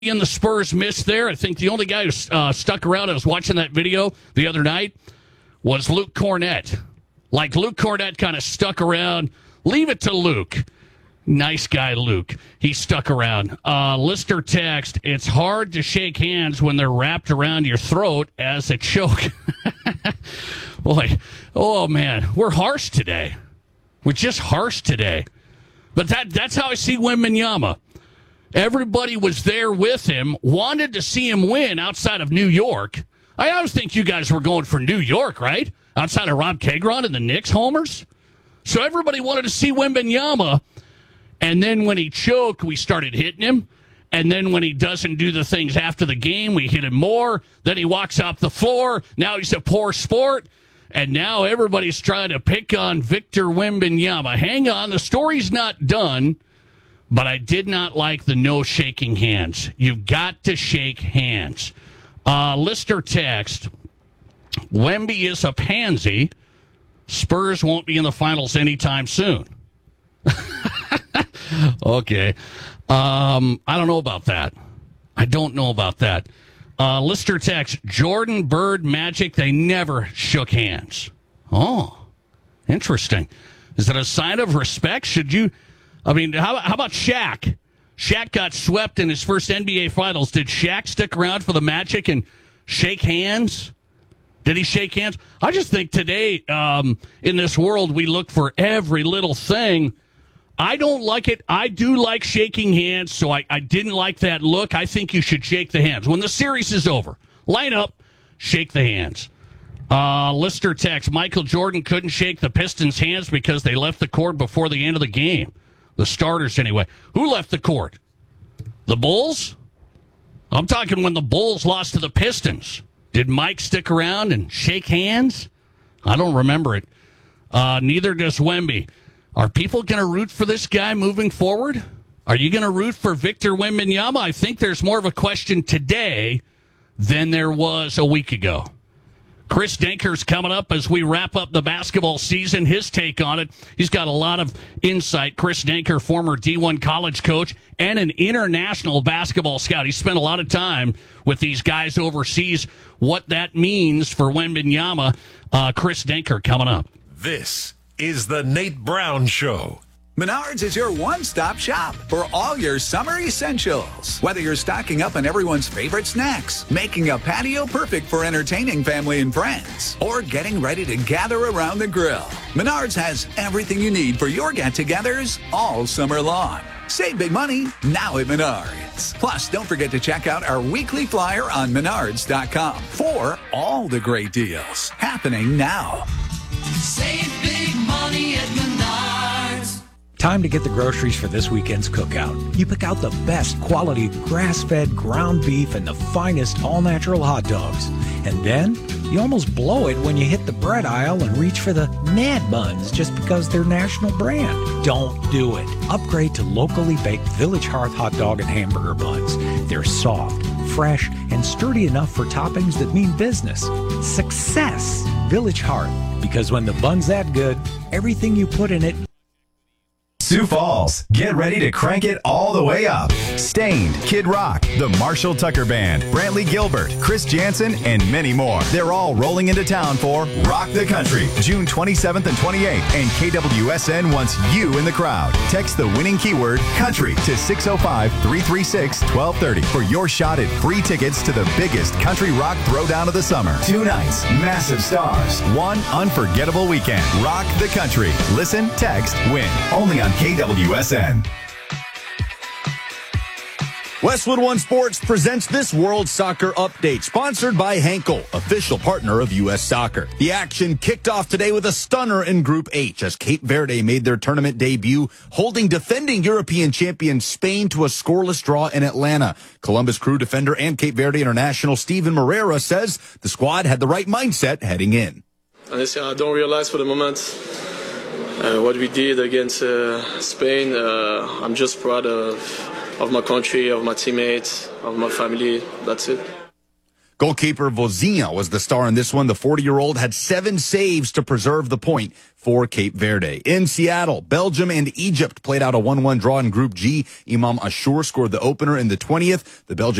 and the Spurs missed there. I think the only guy who stuck around, I was watching that video the other night, was Luke Cornett. Like, Luke Cornett kind of stuck around. Leave it to Luke. Nice guy, Luke. He stuck around. Lister text, it's hard to shake hands when they're wrapped around your throat as a choke. Boy, oh, man, we're harsh today. We're just harsh today. But that's how I see Wembanyama. Everybody was there with him, wanted to see him win outside of New York. I always think you guys were going for New York, right? Outside of Rob Kagron and the Knicks homers. So everybody wanted to see Wembanyama. And then when he choked, we started hitting him. And then when he doesn't do the things after the game, we hit him more. Then he walks off the floor. Now he's a poor sport. And now everybody's trying to pick on Victor Wembanyama. Hang on, the story's not done. But I did not like the no shaking hands. You've got to shake hands. Lister text, Wemby is a pansy. Spurs won't be in the finals anytime soon. Okay. I don't know about that. I don't know about that. Lister text, Jordan, Bird, Magic, they never shook hands. Oh, interesting. Is that a sign of respect? Should you... I mean, how about Shaq? Shaq got swept in his first NBA Finals. Did Shaq stick around for the Magic and shake hands? Did he shake hands? I just think today, in this world, we look for every little thing. I don't like it. I do like shaking hands, so I didn't like that look. I think you should shake the hands. When the series is over, line up, shake the hands. Lister text, Michael Jordan couldn't shake the Pistons' hands because they left the court before the end of the game. The starters, anyway. Who left the court? The Bulls? I'm talking when the Bulls lost to the Pistons. Did Mike stick around and shake hands? I don't remember it. Neither does Wemby. Are people going to root for this guy moving forward? Are you going to root for Victor Wembanyama? I think there's more of a question today than there was a week ago. Chris Denker's coming up as we wrap up the basketball season. His take on it. He's got a lot of insight. Chris Denker, former D1 college coach and an international basketball scout. He spent a lot of time with these guys overseas. What that means for Wembanyama. Chris Denker coming up. This is the Nate Brown Show. Menards is your one-stop shop for all your summer essentials. Whether you're stocking up on everyone's favorite snacks, making a patio perfect for entertaining family and friends, or getting ready to gather around the grill, Menards has everything you need for your get-togethers all summer long. Save big money now at Menards. Plus, don't forget to check out our weekly flyer on Menards.com for all the great deals happening now. Save big money at Menards. Time to get the groceries for this weekend's cookout. You pick out the best quality grass-fed ground beef and the finest all-natural hot dogs. And then you almost blow it when you hit the bread aisle and reach for the Mad Buns just because they're national brand. Don't do it. Upgrade to locally baked Village Hearth hot dog and hamburger buns. They're soft, fresh, and sturdy enough for toppings that mean business. Success! Village Hearth. Because when the bun's that good, everything you put in it. Sioux Falls, get ready to crank it all the way up. Stained, Kid Rock, the Marshall Tucker Band, Brantley Gilbert, Chris Jansen, and many more. They're all rolling into town for Rock the Country, June 27th and 28th, and KWSN wants you in the crowd. Text the winning keyword country to 605-336-1230 for your shot at free tickets to the biggest country rock throwdown of the summer. 2 nights, massive stars, one unforgettable weekend. Rock the Country. Listen, text, win. Only on KWSN. Westwood One Sports presents this World Soccer Update, sponsored by Henkel, official partner of U.S. Soccer. The action kicked off today with a stunner in Group H as Cape Verde made their tournament debut, holding defending European champion Spain to a scoreless draw in Atlanta. Columbus Crew defender and Cape Verde international Steven Moreira says the squad had the right mindset heading in. Honestly, I don't realize for the moment what we did against Spain. I'm just proud of my country, of my teammates, of my family. That's it. Goalkeeper Vozinha was the star in this one. The 40-year-old had 7 saves to preserve the point for Cape Verde. In Seattle, Belgium and Egypt played out a 1-1 draw in Group G. Imam Ashur scored the opener in the 20th. The Belgian